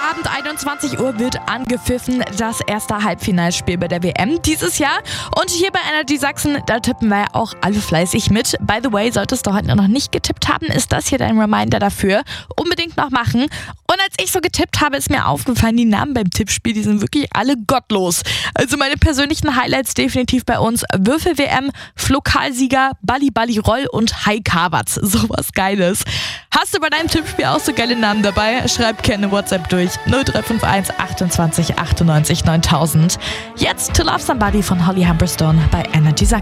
Abend 21 Uhr wird angepfiffen, das erste Halbfinalspiel bei der WM dieses Jahr. Und hier bei Energy Sachsen, da tippen wir ja auch alle fleißig mit. By the way, solltest du heute noch nicht getippt haben, ist das hier dein Reminder dafür. Unbedingt noch machen. Und als ich so getippt habe, ist mir aufgefallen, die Namen beim Tippspiel, die sind wirklich alle gottlos. Also meine persönlichen Highlights definitiv bei uns: Würfel-WM, Flokalsieger, Balli Balli Roll und Hai Kavatz. Sowas Geiles. Hast du bei deinem Tippspiel auch so geile Namen dabei? Schreib gerne WhatsApp durch 0351 28 98 9000. Jetzt To Love Somebody von Holly Humberstone bei Energy Sachsen.